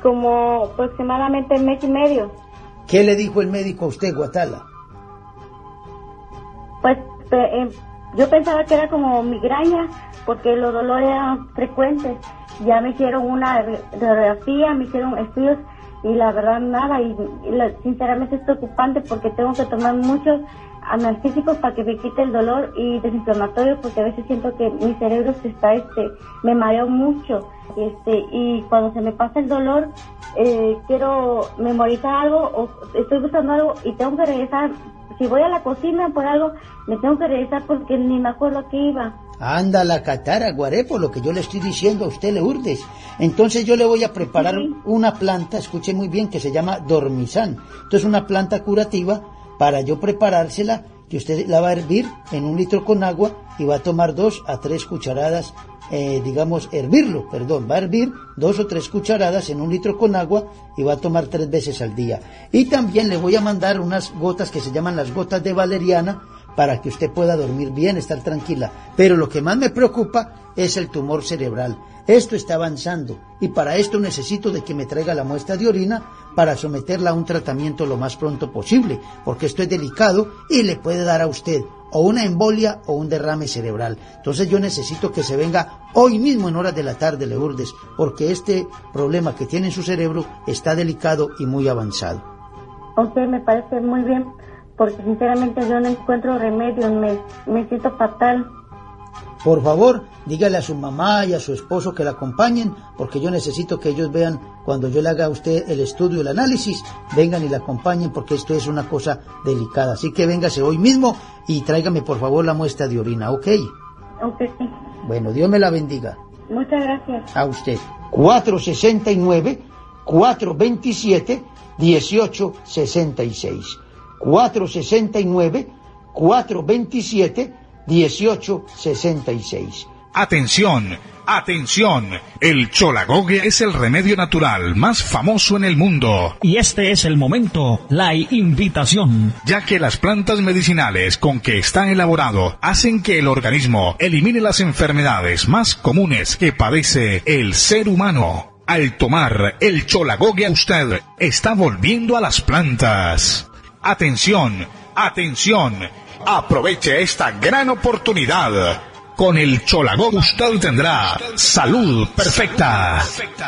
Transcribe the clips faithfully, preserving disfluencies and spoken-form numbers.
Como aproximadamente un mes y medio. ¿Qué le dijo el médico a usted, Guatala? Pues eh, yo pensaba que era como migraña, porque los dolores eran frecuentes. Ya me hicieron una radiografía, me hicieron estudios y la verdad nada. Y, y la, sinceramente es preocupante porque tengo que tomar muchos analgésicos para que me quite el dolor y desinflamatorios, porque a veces siento que mi cerebro se está, este, me mareo mucho, este, y cuando se me pasa el dolor, eh, quiero memorizar algo o estoy buscando algo y tengo que regresar. Si voy a la cocina por algo, me tengo que regresar porque ni me acuerdo a qué iba. Anda la catara, Guarepo, lo que yo le estoy diciendo a usted, Lourdes. Entonces yo le voy a preparar sí. una planta, escuche muy bien, que se llama Dormizan. Entonces una planta curativa para yo preparársela, que usted la va a hervir en un litro con agua y va a tomar dos a tres cucharadas, eh, digamos, hervirlo, perdón, va a hervir dos o tres cucharadas en un litro con agua y va a tomar tres veces al día. Y también le voy a mandar unas gotas que se llaman las gotas de valeriana para que usted pueda dormir bien, estar tranquila. Pero lo que más me preocupa es el tumor cerebral. Esto está avanzando y para esto necesito de que me traiga la muestra de orina para someterla a un tratamiento lo más pronto posible, porque esto es delicado y le puede dar a usted o una embolia o un derrame cerebral. Entonces yo necesito que se venga hoy mismo en horas de la tarde, Lourdes, porque este problema que tiene en su cerebro está delicado y muy avanzado. Ok, me parece muy bien, porque sinceramente yo no encuentro remedio, me, me siento fatal. Por favor, dígale a su mamá y a su esposo que la acompañen, porque yo necesito que ellos vean cuando yo le haga a usted el estudio, el análisis, vengan y la acompañen, porque esto es una cosa delicada. Así que véngase hoy mismo y tráigame por favor la muestra de orina, ¿ok? Ok. Bueno, Dios me la bendiga. Muchas gracias. A usted. cuatro sesenta y nueve, cuatro veintisiete, dieciocho sesenta y seis. cuatro sesenta y nueve, cuatro veintisiete, dieciocho sesenta y seis. Atención, atención, el cholagogue es el remedio natural más famoso en el mundo. Y este es el momento, la invitación. Ya que las plantas medicinales con que está elaborado hacen que el organismo elimine las enfermedades más comunes que padece el ser humano. Al tomar el cholagogue usted está volviendo a las plantas. Atención, atención, aproveche esta gran oportunidad. Con el cholagogue usted tendrá salud perfecta.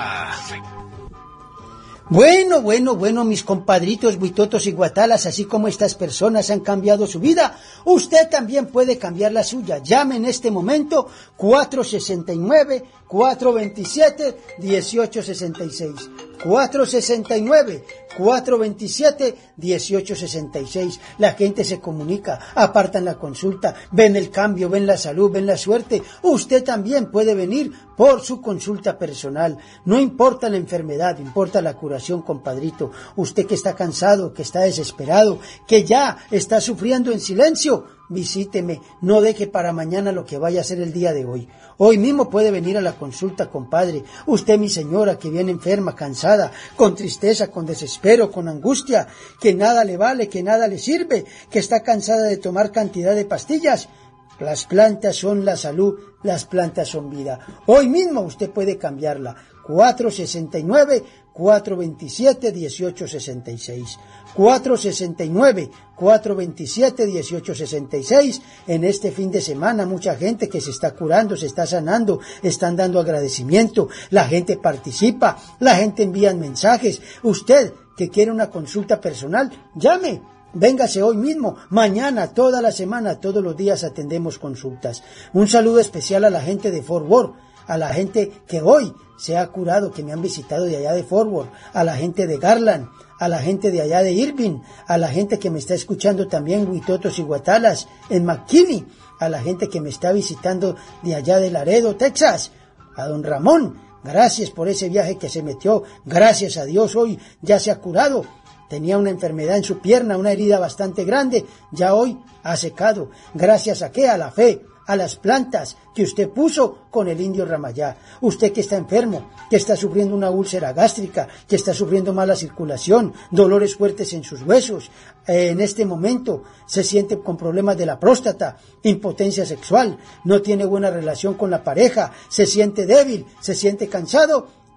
Bueno, bueno, bueno, mis compadritos, buitotos y guatalas, así como estas personas han cambiado su vida, usted también puede cambiar la suya. Llame en este momento cuatro sesenta y nueve, cuatro veintisiete, dieciocho sesenta y seis. cuatro sesenta y nueve, cuatro veintisiete, dieciocho sesenta y seis. La gente se comunica, apartan la consulta, ven el cambio, ven la salud, ven la suerte. Usted también puede venir por su consulta personal. No importa la enfermedad, importa la curación, compadrito. Usted que está cansado, que está desesperado, que ya está sufriendo en silencio, visíteme. No deje para mañana lo que vaya a hacer el día de hoy. Hoy mismo puede venir a la consulta, compadre. Usted, mi señora, que viene enferma, cansada, con tristeza, con desespero, con angustia, que nada le vale, que nada le sirve, que está cansada de tomar cantidad de pastillas. Las plantas son la salud, las plantas son vida. Hoy mismo usted puede cambiarla. cuatro sesenta y nueve, cuatro veintisiete, dieciocho sesenta y seis. cuatro sesenta y nueve, cuatro veintisiete, dieciocho sesenta y seis. En este fin de semana mucha gente que se está curando, se está sanando, están dando agradecimiento, la gente participa, la gente envía mensajes. Usted que quiere una consulta personal, llame. Véngase hoy mismo, mañana, toda la semana, todos los días atendemos consultas. Un saludo especial a la gente de Fort Worth, a la gente que hoy se ha curado, que me han visitado de allá de Fort Worth, a la gente de Garland, a la gente de allá de Irving, a la gente que me está escuchando también, Huitotos y Guatalas, en McKinney, a la gente que me está visitando de allá de Laredo, Texas, a don Ramón, gracias por ese viaje que se metió, gracias a Dios hoy ya se ha curado. Tenía una enfermedad en su pierna, una herida bastante grande, ya hoy ha secado. ¿Gracias a qué? A la fe, a las plantas que usted puso con el indio Ramayá. Usted que está enfermo, que está sufriendo una úlcera gástrica, que está sufriendo mala circulación, dolores fuertes en sus huesos, eh, en este momento se siente con problemas de la próstata, impotencia sexual, no tiene buena relación con la pareja, se siente débil, se siente cansado.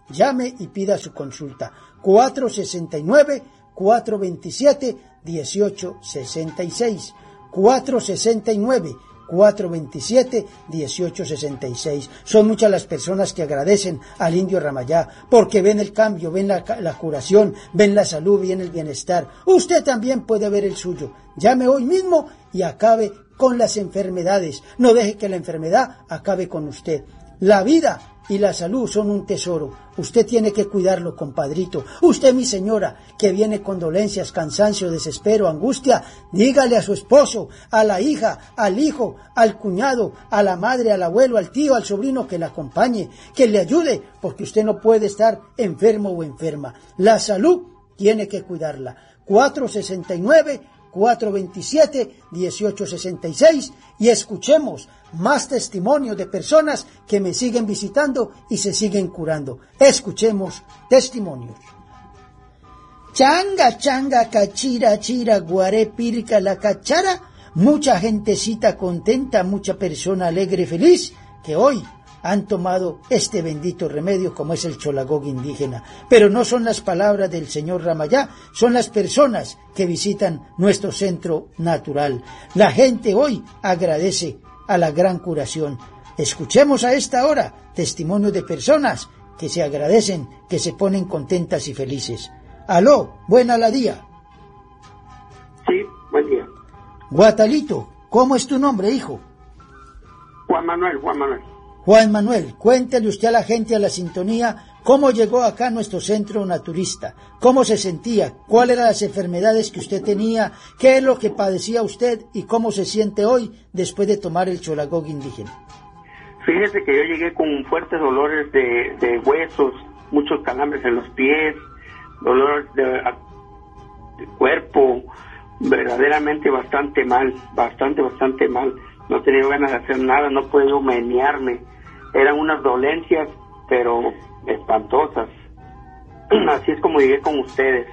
Llame y pida su consulta. cuatro sesenta y nueve, cuatro veintisiete, dieciocho sesenta y seis. cuatro sesenta y nueve, cuatro veintisiete, dieciocho sesenta y seis. Son muchas las personas que agradecen al indio Ramayá porque ven el cambio, ven la, la curación, ven la salud, ven el bienestar. Usted también puede ver el suyo. Llame hoy mismo y acabe con las enfermedades. No deje que la enfermedad acabe con usted. La vida y la salud son un tesoro. Usted tiene que cuidarlo, compadrito. Usted, mi señora, que viene con dolencias, cansancio, desespero, angustia, dígale a su esposo, a la hija, al hijo, al cuñado, a la madre, al abuelo, al tío, al sobrino que le acompañe, que le ayude, porque usted no puede estar enfermo o enferma. La salud tiene que cuidarla. cuatro sesenta y nueve, cuatro veintisiete, dieciocho sesenta y seis y escuchemos más testimonios de personas que me siguen visitando y se siguen curando. Escuchemos testimonios. Changa, changa, cachira, chira, guaré, pirca, la cachara. Mucha gentecita contenta, mucha persona alegre y feliz que hoy han tomado este bendito remedio como es el Cholagog indígena. Pero no son las palabras del señor Ramayá, son las personas que visitan nuestro centro natural. La gente hoy agradece a la gran curación. Escuchemos a esta hora testimonios de personas que se agradecen, que se ponen contentas y felices. Aló, buena la día. Sí, buen día. Guatalito, ¿cómo es tu nombre, hijo? Juan Manuel, Juan Manuel. Juan Manuel, cuéntele usted a la gente, a la sintonía, cómo llegó acá a nuestro centro naturista, cómo se sentía, cuáles eran las enfermedades que usted tenía, qué es lo que padecía usted y cómo se siente hoy después de tomar el Cholagog indígena. Fíjese que yo llegué con fuertes dolores de, de huesos, muchos calambres en los pies, dolores de, de cuerpo, verdaderamente bastante mal, bastante, bastante mal. No tenía ganas de hacer nada, no podía menearme. Eran unas dolencias, pero espantosas. Así es como llegué con ustedes.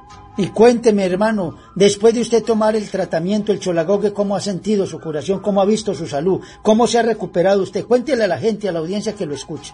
Y cuénteme, hermano, después de usted tomar el tratamiento, el Cholagog, ¿cómo ha sentido su curación? ¿Cómo ha visto su salud? ¿Cómo se ha recuperado usted? Cuéntele a la gente, a la audiencia que lo escuche.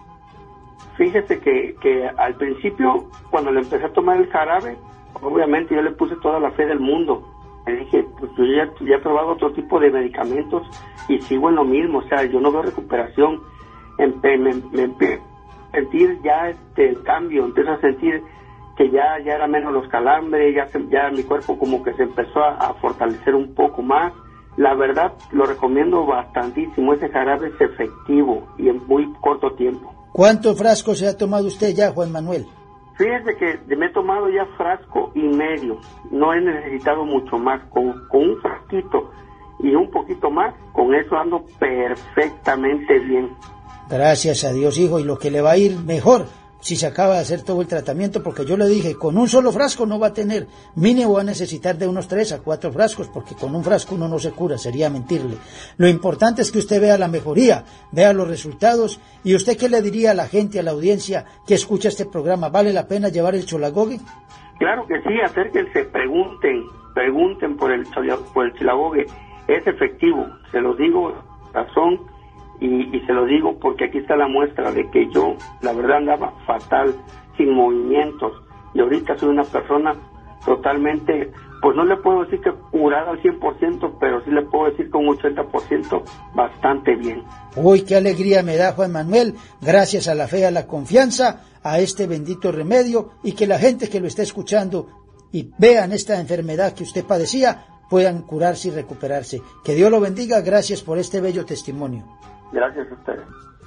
Fíjese que, que al principio, cuando le empecé a tomar el jarabe, obviamente yo le puse toda la fe del mundo. Le dije, pues yo ya, ya he probado otro tipo de medicamentos y sigo en lo mismo, o sea, yo no veo recuperación. Empe, me, me empecé a sentir ya este el cambio, empecé a sentir que ya, ya era menos los calambres, ya, se, ya mi cuerpo como que se empezó a, a fortalecer un poco más. La verdad, lo recomiendo bastantísimo, ese jarabe es efectivo y en muy corto tiempo. ¿Cuántos frascos se ha tomado usted ya, Juan Manuel? Fíjese que me he tomado ya frasco y medio, no he necesitado mucho más, con, con un frasquito y un poquito más, con eso ando perfectamente bien. Gracias a Dios, hijo, y lo que le va a ir mejor si se acaba de hacer todo el tratamiento, porque yo le dije, con un solo frasco no va a tener, mínimo va a necesitar de unos tres a cuatro frascos, porque con un frasco uno no se cura, sería mentirle. Lo importante es que usted vea la mejoría, vea los resultados, y usted qué le diría a la gente, a la audiencia que escucha este programa, ¿vale la pena llevar el Cholagog? Claro que sí, acérquense, pregunten, pregunten por el, por el Cholagog, es efectivo, se los digo, razón. Y, y se lo digo porque aquí está la muestra de que yo, la verdad, andaba fatal, sin movimientos, y ahorita soy una persona totalmente, pues no le puedo decir que curada al cien por ciento, pero sí le puedo decir que un ochenta por ciento bastante bien. Uy, qué alegría me da, Juan Manuel, gracias a la fe, a la confianza, a este bendito remedio, y que la gente que lo está escuchando y vean esta enfermedad que usted padecía, puedan curarse y recuperarse. Que Dios lo bendiga, gracias por este bello testimonio. Gracias a ustedes.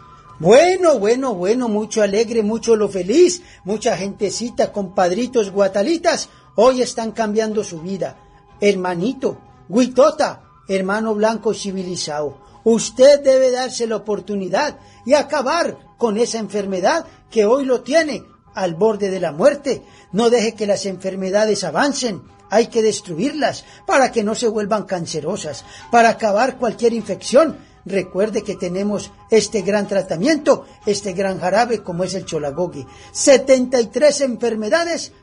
Bueno, bueno, bueno, mucho alegre, mucho lo feliz, mucha gentecita, compadritos, guatalitas, hoy están cambiando su vida. Hermanito, Huitota, hermano blanco civilizado, usted debe darse la oportunidad y acabar con esa enfermedad que hoy lo tiene al borde de la muerte. No deje que las enfermedades avancen. Hay que destruirlas para que no se vuelvan cancerosas, para acabar cualquier infección. Recuerde que tenemos este gran tratamiento, este gran jarabe como es el Cholagog. setenta y tres enfermedades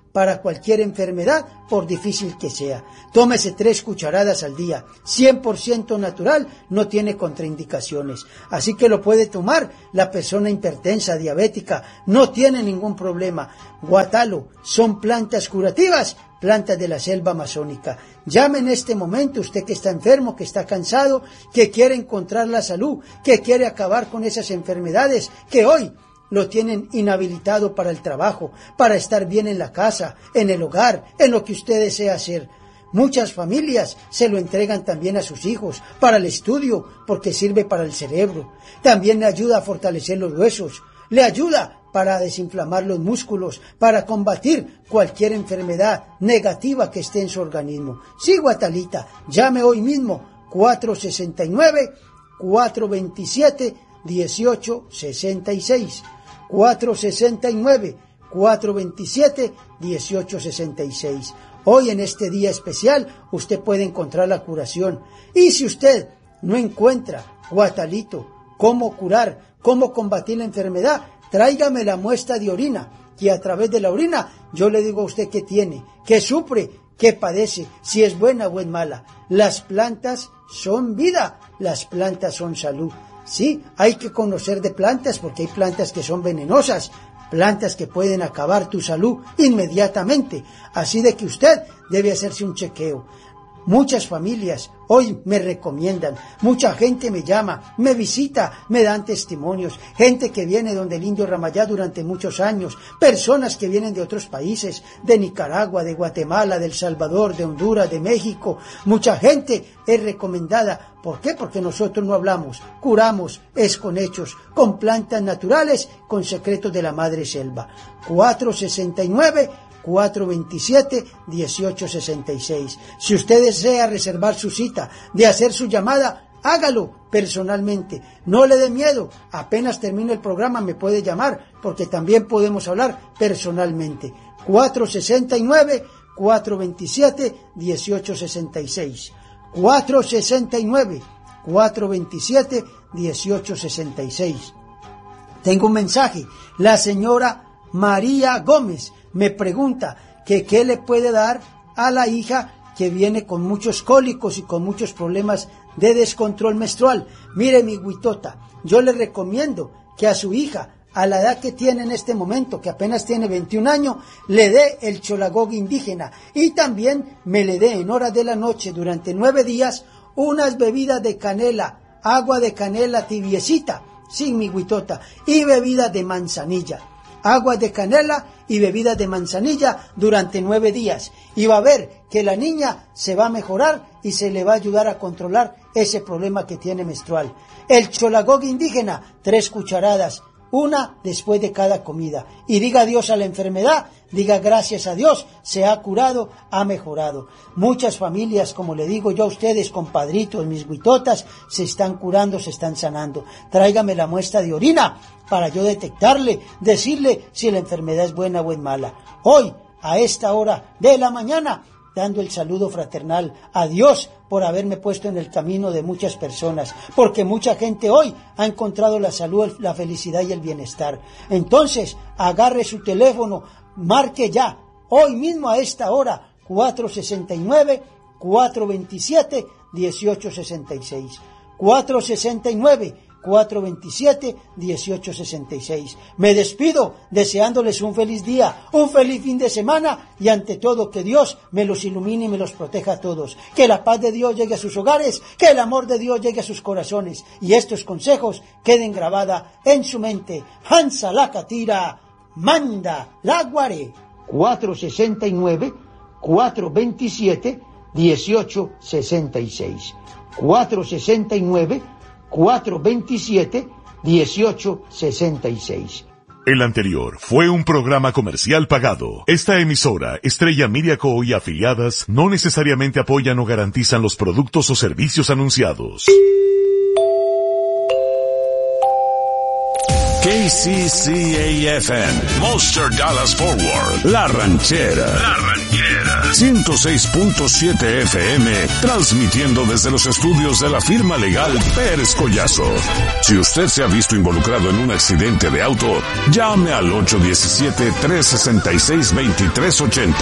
para cualquier enfermedad, por difícil que sea. Tómese tres cucharadas al día, cien por ciento natural, no tiene contraindicaciones. Así que lo puede tomar la persona hipertensa, diabética, no tiene ningún problema. Guatalo, son plantas curativas, plantas de la selva amazónica. Llame en este momento, usted que está enfermo, que está cansado, que quiere encontrar la salud, que quiere acabar con esas enfermedades, que hoy lo tienen inhabilitado para el trabajo, para estar bien en la casa, en el hogar, en lo que usted desea hacer. Muchas familias se lo entregan también a sus hijos, para el estudio, porque sirve para el cerebro. También le ayuda a fortalecer los huesos, le ayuda para desinflamar los músculos, para combatir cualquier enfermedad negativa que esté en su organismo. Sí, Guatalita, llame hoy mismo, cuatro sesenta y nueve, cuatro veintisiete, dieciocho sesenta y seis. cuatro sesenta y nueve, cuatro veintisiete, dieciocho sesenta y seis. Hoy en este día especial usted puede encontrar la curación. Y si usted no encuentra, Guatalito, cómo curar, cómo combatir la enfermedad, tráigame la muestra de orina, que a través de la orina yo le digo a usted qué tiene, qué sufre, qué padece, si es buena o es mala. Las plantas son vida, las plantas son salud. Sí, hay que conocer de plantas porque hay plantas que son venenosas, plantas que pueden acabar tu salud inmediatamente. Así de que usted debe hacerse un chequeo. Muchas familias hoy me recomiendan, mucha gente me llama, me visita, me dan testimonios, gente que viene donde el indio Ramayá durante muchos años, personas que vienen de otros países, de Nicaragua, de Guatemala, de El Salvador, de Honduras, de México. Mucha gente es recomendada. ¿Por qué? Porque nosotros no hablamos, curamos, es con hechos, con plantas naturales, con secretos de la madre selva. cuatro sesenta y nueve, cuatro veintisiete, dieciocho sesenta y seis. Si usted desea reservar su cita, de hacer su llamada, hágalo personalmente. No le dé miedo. Apenas termine el programa me puede llamar, porque también podemos hablar personalmente. cuatro sesenta y nueve, cuatro veintisiete, dieciocho sesenta y seis. cuatro sesenta y nueve, cuatro veintisiete, dieciocho sesenta y seis. Tengo un mensaje. La señora María Gómez me pregunta que qué le puede dar a la hija que viene con muchos cólicos y con muchos problemas de descontrol menstrual. Mire, mi Huitota, yo le recomiendo que a su hija, a la edad que tiene en este momento, que apenas tiene veintiún años, le dé el Cholagog indígena y también me le dé en horas de la noche durante nueve días unas bebidas de canela, agua de canela tibiecita, sin mi Huitota, y bebidas de manzanilla. Agua de canela y bebidas de manzanilla durante nueve días. Y va a ver que la niña se va a mejorar y se le va a ayudar a controlar ese problema que tiene menstrual. El Cholagog indígena, tres cucharadas, una después de cada comida. Y diga adiós a la enfermedad, diga gracias a Dios, se ha curado, ha mejorado. Muchas familias, como le digo yo a ustedes, compadritos, mis Huitotas, se están curando, se están sanando. Tráigame la muestra de orina para yo detectarle, decirle si la enfermedad es buena o es mala. Hoy, a esta hora de la mañana, dando el saludo fraternal a Dios por haberme puesto en el camino de muchas personas, porque mucha gente hoy ha encontrado la salud, la felicidad y el bienestar. Entonces, agarre su teléfono, marque ya, hoy mismo a esta hora, cuatro sesenta y nueve, cuatro veintisiete, dieciocho sesenta y seis. cuatro sesenta y nueve, cuatro veintisiete, dieciocho sesenta y seis. Me despido deseándoles un feliz día, un feliz fin de semana y ante todo que Dios me los ilumine y me los proteja a todos. Que la paz de Dios llegue a sus hogares, que el amor de Dios llegue a sus corazones y estos consejos queden grabadas en su mente. Hansa la catira, manda la guare. cuatro sesenta y nueve, cuatro veintisiete, dieciocho sesenta y seis. cuatro sesenta y nueve, cuatro veintisiete, dieciocho sesenta y seis. El anterior fue un programa comercial pagado. Esta emisora, Estrella Media Co. y afiliadas, no necesariamente apoyan o garantizan los productos o servicios anunciados. K C C A F M, Monster Dallas Forward, La Ranchera. La Ranchera. ciento seis punto siete F M, transmitiendo desde los estudios de la firma legal Pérez Collazo. Si usted se ha visto involucrado en un accidente de auto, llame al ocho uno siete, tres seis seis, dos tres ocho cero.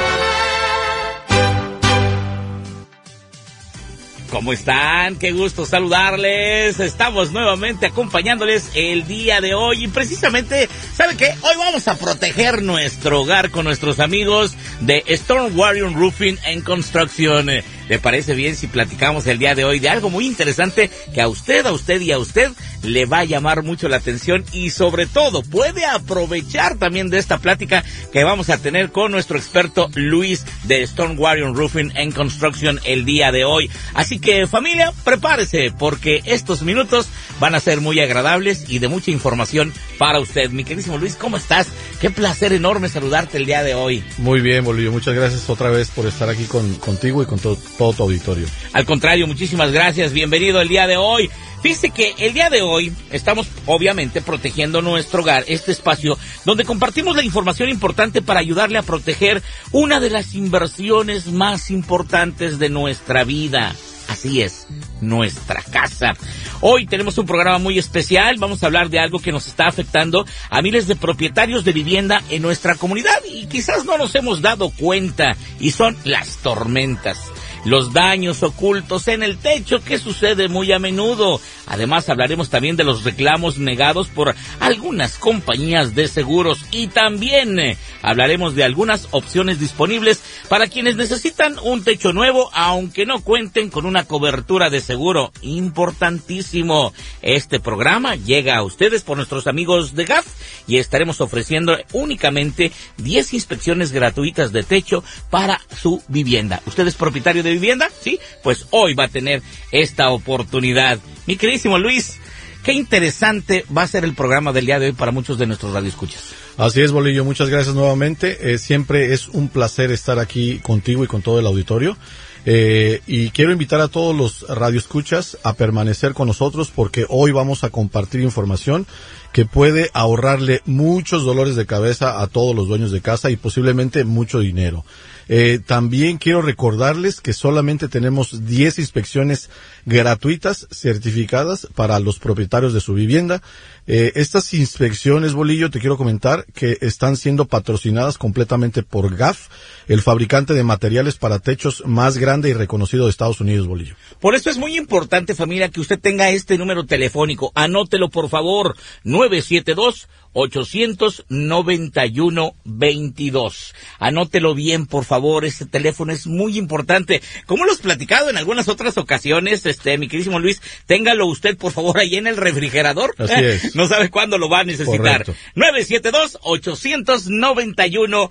¿Cómo están? Qué gusto saludarles. Estamos nuevamente acompañándoles el día de hoy y precisamente, ¿sabe qué? Hoy vamos a proteger nuestro hogar con nuestros amigos de Storm Warrior Roofing and Construction. ¿Le parece bien si platicamos el día de hoy de algo muy interesante que a usted, a usted y a usted le va a llamar mucho la atención y sobre todo puede aprovechar también de esta plática que vamos a tener con nuestro experto Luis de Storm Warrior Roofing and Construction el día de hoy? Así que familia, prepárese porque estos minutos van a ser muy agradables y de mucha información para usted. Mi queridísimo Luis, ¿cómo estás? Qué placer enorme saludarte el día de hoy. Muy bien, Bolillo, muchas gracias otra vez por estar aquí con, contigo y con todo, todo tu auditorio. Al contrario, muchísimas gracias, bienvenido el día de hoy. Fíjese que el día de hoy estamos obviamente protegiendo nuestro hogar, este espacio donde compartimos la información importante para ayudarle a proteger una de las inversiones más importantes de nuestra vida. Así es, nuestra casa. Hoy tenemos un programa muy especial, vamos a hablar de algo que nos está afectando a miles de propietarios de vivienda en nuestra comunidad y quizás no nos hemos dado cuenta, y son las tormentas. Los daños ocultos en el techo que sucede muy a menudo. Además hablaremos también de los reclamos negados por algunas compañías de seguros y también eh, hablaremos de algunas opciones disponibles para quienes necesitan un techo nuevo aunque no cuenten con una cobertura de seguro. Importantísimo. Este programa llega a ustedes por nuestros amigos de G A F y estaremos ofreciendo únicamente diez inspecciones gratuitas de techo para su vivienda. ¿Usted es propietario de vivienda? Sí, pues hoy va a tener esta oportunidad. Mi queridísimo Luis, qué interesante va a ser el programa del día de hoy para muchos de nuestros radioescuchas. Así es, Bolillo, muchas gracias nuevamente. Eh, siempre es un placer estar aquí contigo y con todo el auditorio. Eh, y quiero invitar a todos los radioescuchas a permanecer con nosotros porque hoy vamos a compartir información que puede ahorrarle muchos dolores de cabeza a todos los dueños de casa y posiblemente mucho dinero. Eh, también quiero recordarles que solamente tenemos diez inspecciones gratuitas certificadas para los propietarios de su vivienda. Eh, estas inspecciones, Bolillo, te quiero comentar que están siendo patrocinadas completamente por G A F, el fabricante de materiales para techos más grande y reconocido de Estados Unidos, Bolillo. Por eso es muy importante, familia, que usted tenga este número telefónico. Anótelo, por favor, nueve siete dos, ocho nueve uno, dos dos. Anótelo bien, por favor, este teléfono es muy importante. Como lo hemos platicado en algunas otras ocasiones, este, mi queridísimo Luis, téngalo usted, por favor, ahí en el refrigerador. Así es. No sabe cuándo lo va a necesitar. Correcto. nueve siete dos, ocho nueve uno,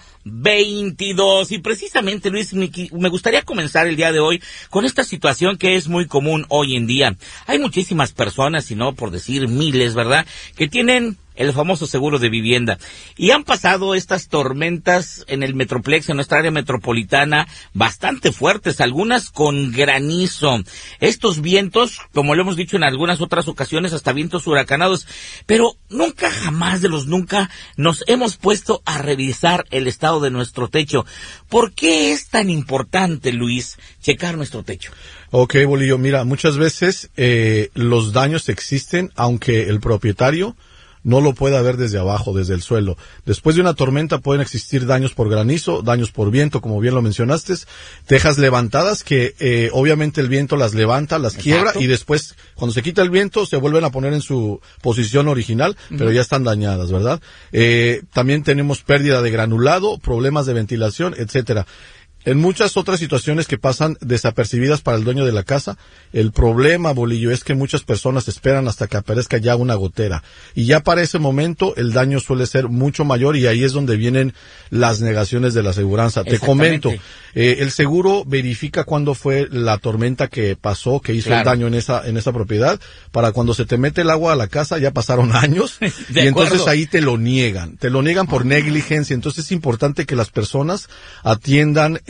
dos dos. Y precisamente, Luis, me, me gustaría comenzar el día de hoy con esta situación que es muy común hoy en día. Hay muchísimas personas, si no por decir miles, ¿verdad?, que tienen el famoso seguro de vivienda. Y han pasado estas tormentas en el Metroplex, en nuestra área metropolitana, bastante fuertes, algunas con granizo. Estos vientos, como lo hemos dicho en algunas otras ocasiones, hasta vientos huracanados. Pero nunca, jamás de los nunca, nos hemos puesto a revisar el estado de nuestro techo. ¿Por qué es tan importante, Luis, checar nuestro techo? Ok, Bolillo, mira, muchas veces eh, los daños existen, aunque el propietario no lo pueda ver desde abajo, desde el suelo. Después de una tormenta pueden existir daños por granizo, daños por viento, como bien lo mencionaste, tejas levantadas que eh, obviamente el viento las levanta, las quiebra. Exacto. Y después, cuando se quita el viento, se vuelven a poner en su posición original, uh-huh. pero ya están dañadas, ¿verdad? Eh, también tenemos pérdida de granulado, problemas de ventilación, etcétera. En muchas otras situaciones que pasan desapercibidas para el dueño de la casa, el problema, Bolillo, es que muchas personas esperan hasta que aparezca ya una gotera. Y ya para ese momento el daño suele ser mucho mayor y ahí es donde vienen las negaciones de la aseguranza. Te comento, eh, el seguro verifica cuándo fue la tormenta que pasó, que hizo claro. el daño en esa, en esa propiedad. Para cuando se te mete el agua a la casa ya pasaron años y entonces ahí te lo niegan. Te lo niegan por negligencia. Entonces es importante que las personas atiendan eh,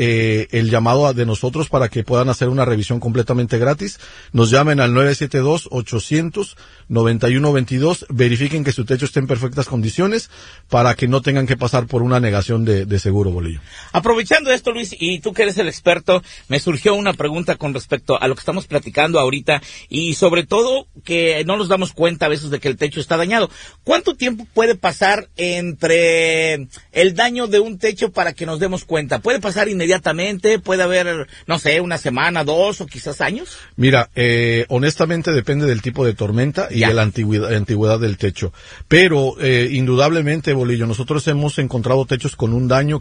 eh, el llamado de nosotros para que puedan hacer una revisión completamente gratis. Nos llamen al nueve siete dos, ochocientos, noventa y uno veintidós, verifiquen que su techo esté en perfectas condiciones para que no tengan que pasar por una negación de, de seguro, Bolillo. Aprovechando esto, Luis, y tú que eres el experto, me surgió una pregunta con respecto a lo que estamos platicando ahorita y sobre todo que no nos damos cuenta a veces de que el techo está dañado. ¿Cuánto tiempo puede pasar entre el daño de un techo para que nos demos cuenta? ¿Puede pasar inmediatamente? ¿Puede haber, no sé, una semana, dos o quizás años? Mira, eh, honestamente depende del tipo de tormenta y ya. de la antigüedad, antigüedad del techo. Pero, eh, indudablemente, Bolillo, nosotros hemos encontrado techos con un daño